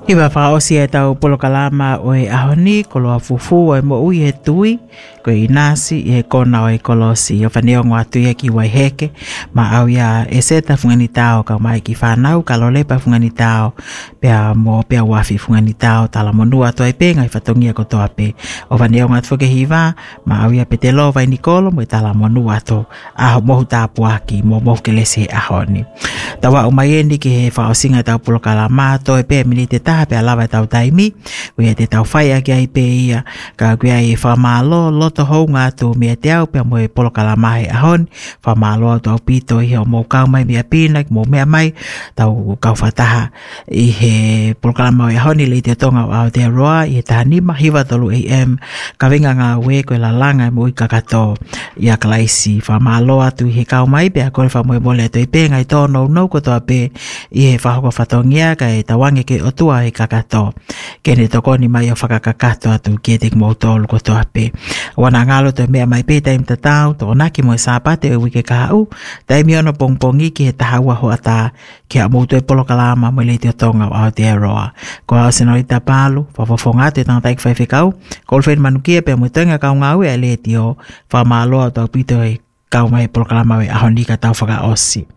Hiwa whaosi e tau polokalama o e ahoni, kolo a fufu o e mo ui e tui, ko e nasi e kona o e kolosi. O whaneo ngā tui e ki Waiheke, ma au ia e seta fungani tau ka mai ki whanau, ka lolepa fungani tau, pia mo pia wafi fungani tau, tala monua toa e pe, ngai whatongia ko toa pe. O whaneo ngā tuke hiwa, ma au ia pete lo vai Nikolo, mo e tala monua to, aho mohu tāpuaki, mo mohu kelesi e ahoni. Tawa o mai endi ki he whaosinga tau polokalama, to e pe minite taha pe alawa tau taimi, kuia te tau whaia ki ai pe ia, ka kuia e whamalo, loto hou ngā tu mea te au, pia mo e polokalama he ahoni, whamalo au tau pito i heo mou kau mai mea pina, ki mou mea mai, tau kau whataha i he polokalama o e ahoni, le te tonga o Aotearoa, i he taha nima, hiwa tolu AM, ka winga ngā ue, koe la langa mo i kakato, i a kalaisi, whamalo atu i he kau mai, pia kore whamoe mole ato i pe, ngai tōno nau ko toa pe, i he whahoko whatongia, ka e tawange ke otua e kakato. Kene tokoni mai o whakakakato atu ki e te mou tōlu ko toa pe. Wana ngalo to mea mai pe taim tatau, tō naki mo e sāpate o wike kahau, taimi ono pongpongi ki he tahaua ho ata ki a moutu e polokalama mo le te o tonga o Aotearoa. Ko hao seno i tapalu, whawafonga te tangatai ki whaiwhikau, kolwhen manukia pe mo tenga kau ngau e le te o whamaloa o tau pito e kau mai polokalama e ahoni ka tau whaka osi.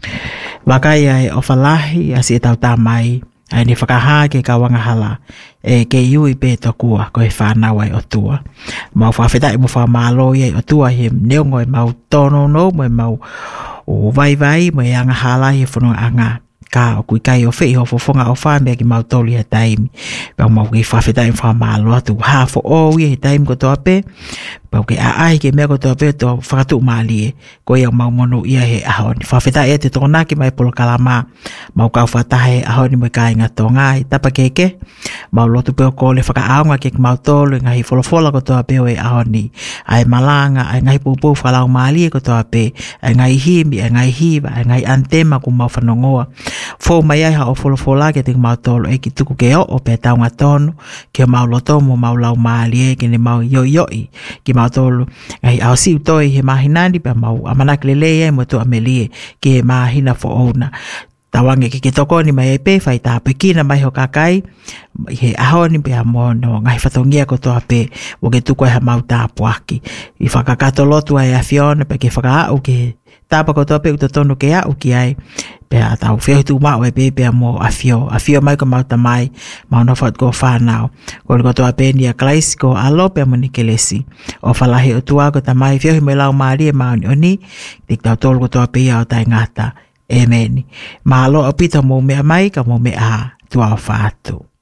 Wakai ai o whalahi a si e tau tā mai, ai ni whakaha ke ka wangahala e ke iui pe tokua ko e whanau ai o tua. Mau whawhetai mo whamalo i o tua he neongo e mau tono no, mo e mau o vai vai, mo e anga hala he whono anga. Ka o kui kai o whei ho fofonga o whamea ki mau toli he taimi. Pau mau ki whawhetai mo whamalo atu hafo o i he taimi ko toa pe. Pau ke aai ke mea ko toa pe to whakatu maali e. Ko ia mau mono ia he ahoni. Whawhetai e te tōna ki mai polokalama. Mau kau whatahe ahoni mo kai ngā tonga i tapa keke. Mau lotu pe o kōle whakaaunga ke ki mau tolu ngahi wholofola ko toa pe o e ahoni. Ai malanga, ai ngahi pupu whalau maali e ko toa pe. Ai ngai himi, ai ngai hiva, ai ngai antema ku mau whanongoa. Fō mai ai ha o wholofola ke te mau tolu e ki tuku ke o pe taunga tonu. Ke mau loto mo mau lau maali e ke ne mau yoi ki mau tolu. Ngai au siu toi he mahinani pe mau amanak lelea mo to amelie ke mahina fo ona. Tawange ke toko ni mai pe fai ta pekina mai ho kakai he ahoni pe amono ngai whatongia ko toa pe o ke tuko ha mau ta puaki i whakakato lotu ai afiona pe ke whaka au ke tapa ko toa pe uto tonu ke au ki ai pe a tau whio tu mau e pe amo afio mai ko mau tamai mau no what ko whanau ko toa pe ni a klaisi ko alo pe amo ni kelesi o whalahi o tua ko tamai whio me lau maari e mauni oni tik tau tolu ko toa pe au tai ngata. Amen. Malo apita mo me mai ka mo me a tua fatu.